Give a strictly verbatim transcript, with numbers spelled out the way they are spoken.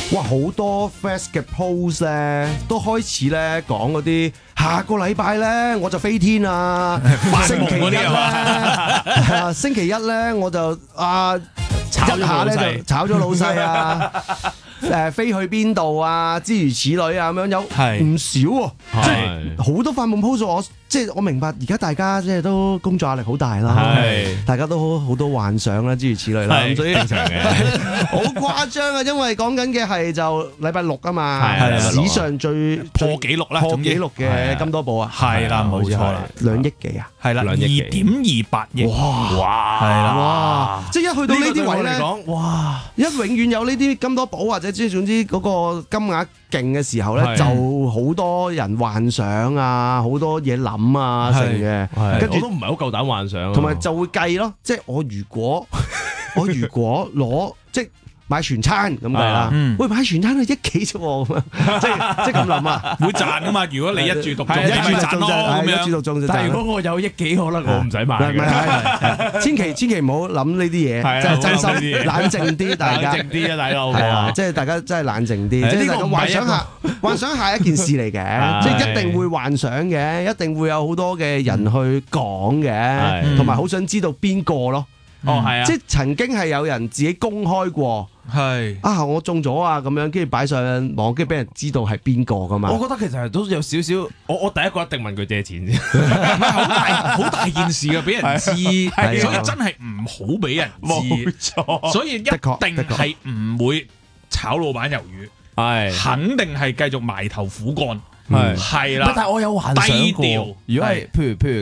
哇，好多 Fast 嘅 post 咧，都開始咧講嗰啲下個禮拜咧我就飛天啊，星期一咧，啊星期一咧我就啊炒一下咧就炒咗老細啊，誒飛去邊度啊，諸如此類啊咁樣有唔少喎，即係好多發夢 post 我。即係我明白，而家大家即係都工作壓力好大啦，大家都好好多幻想啦，諸如此類啦，咁所以正常嘅，好誇張啊！因為講緊嘅係就禮拜六啊嘛，史上最破紀錄啦， 破紀錄嘅金多寶啊， 係啦，冇錯啦， 兩億幾啊， 係啦，二點二八億， 哇哇，係啦，哇！即係一去到呢啲位咧，哇！一永遠有呢啲金多寶或者即係總之嗰個金額勁嘅時候咧，就好多人幻想啊，好多嘢諗。咁啊，成嘅，跟住我都唔係好夠膽幻想， 同埋就會計咯，即係我如果我如果攞即係買全餐咁計啦，喂買全餐係億幾啫喎，咁樣即係即係咁諗啊， 會賺噶嘛？如果你一注獨中， 一注賺咯咁樣， 一注獨中就賺。 但係如果我有億幾，可能我唔使買。 唔係，千祈千祈唔好諗呢啲嘢，即係真心冷靜啲，大家冷靜啲啊，大佬。 係啊，即係大家真係冷靜啲，即係大家幻想下，幻想下一件事嚟嘅，即係一定會幻想嘅，一定會有好多嘅人去講嘅，同埋好想知道邊個咯。 哦，係啊， 即係曾經係有人自己公開過，係啊，我中咗啊，咁樣跟住擺上網，跟住俾人知道係邊個噶嘛。 我覺得其實都有少少，我我第一個一定問佢借錢先， 好大好大件事嘅，俾人知，所以真係唔好俾人知，冇錯，所以一定係唔會炒老闆魷魚，係肯定係繼續埋頭苦幹，係係啦。 但係我有幻想過， 低調， 如果係譬如譬如。